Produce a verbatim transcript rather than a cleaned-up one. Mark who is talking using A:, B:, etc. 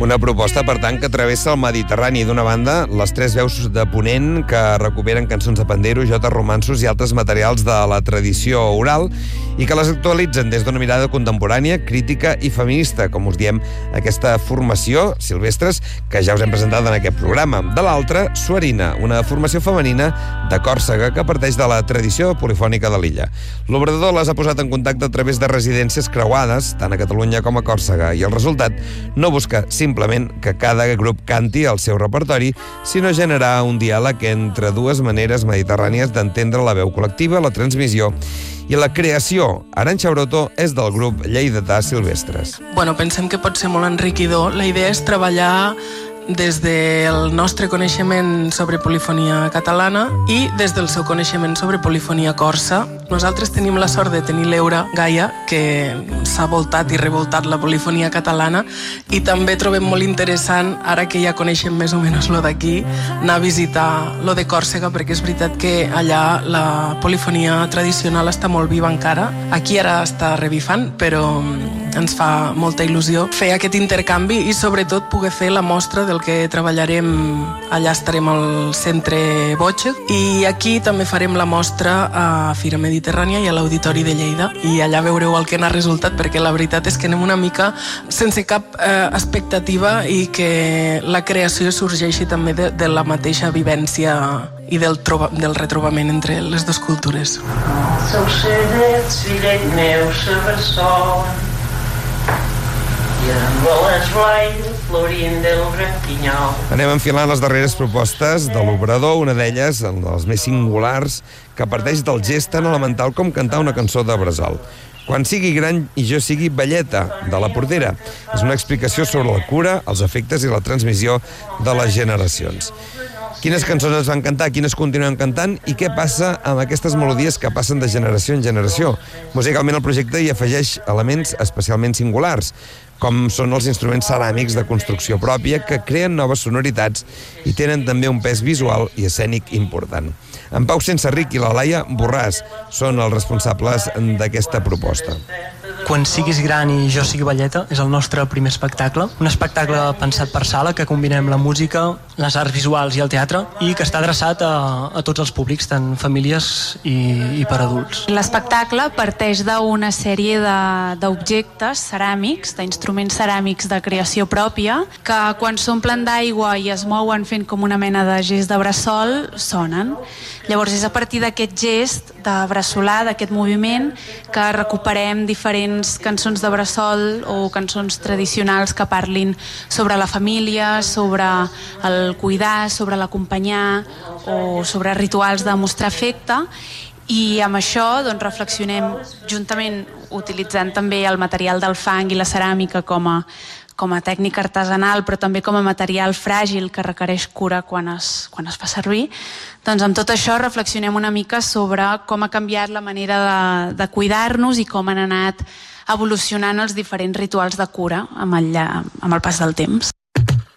A: Una proposta, per tant, que travessa el Mediterrani. D'una banda, les tres veus de Ponent que recuperen cançons de pandero, jotes, romanços i altres materials de la tradició oral i que les actualitzen des d'una mirada contemporània, crítica i feminista, com us diem, aquesta formació, Silvestres, que ja us hem presentat en aquest programa. De l'altra, Suarina, una formació femenina de Còrsega que parteix de la tradició polifònica de l'illa. L'Obrador les ha posat en contacte a través de residències creuades, tant a Catalunya com a Còrsega, i el resultat no busca simplement que cada grup canti el seu repertori, sinó generar un diàleg entre dues maneres mediterrànies d'entendre la veu col·lectiva, la transmissió i la creació. Arantxa Broto és del grup lleidatà Silvestres.
B: Bueno, pensem que pot ser molt enriquidor. La idea és treballar des del nostre coneixement sobre polifonia catalana i des del seu coneixement sobre polifonia corsa. Nosaltres tenim la sort de tenir l'Eura Gaia, que s'ha voltat i revoltat la polifonia catalana, i també trobem molt interessant, ara que ja coneixem més o menys lo d'aquí, anar a visitar lo de Còrsega, perquè és veritat que allà la polifonia tradicional està molt viva encara. Aquí ara està revifant, però ens fa molta il·lusió fer aquest intercanvi i sobretot poder fer la mostra del que treballarem. Allà estarem al centre Botxec i aquí també farem la mostra a Fira Mediterrània i a l'Auditori de Lleida, i allà veureu el que n'ha resultat, perquè la veritat és que anem una mica sense cap eh, expectativa i que la creació sorgeixi també de, de la mateixa vivència i del, troba, del retrobament entre les dues cultures.
C: Els ocellets, fillet meu, s'abraçolen i amb les blaires florint del branquinyol.
A: Anem enfilant les darreres propostes de l'Obrador, una d'elles, una de les més singulars, que parteix del gest tan elemental com cantar una cançó de bressol. Quan sigui gran i jo sigui velleta, de la Portera. És una explicació sobre la cura, els efectes i la transmissió de les generacions. Quines cançons es van cantar, quines continuen cantant i què passa amb aquestes melodies que passen de generació en generació. Musicalment el projecte hi afegeix elements especialment singulars, com són els instruments ceràmics de construcció pròpia que creen noves sonoritats i tenen també un pes visual i escènic important. En Pau Senserric i la Laia Borràs són els responsables d'aquesta proposta.
D: Quan siguis gran i jo sigui velleta és el nostre primer espectacle, un espectacle pensat per sala que combinem la música, les arts visuals i el teatre i que està adreçat a, a tots els públics, tant famílies i, i per adults.
E: L'espectacle parteix d'una sèrie de- d'objectes ceràmics, d'instruments ceràmics de creació pròpia, que quan s'omplen d'aigua i es mouen fent com una mena de gest de bressol, sonen. Llavors és a partir d'aquest gest de bressolar, d'aquest moviment, que recuperem diferents cançons de bressol o cançons tradicionals que parlin sobre la família, sobre el cuidar, sobre l'acompanyar o sobre rituals de mostrar afecte. I amb això doncs, reflexionem juntament, utilitzant també el material del fang i la ceràmica com a, com a tècnica artesanal, però també com a material fràgil que requereix cura quan es, quan es fa servir. Doncs amb tot això reflexionem una mica sobre com ha canviat la manera de, de cuidar-nos i com han anat evolucionant els diferents rituals de cura amb el, amb el pas del temps.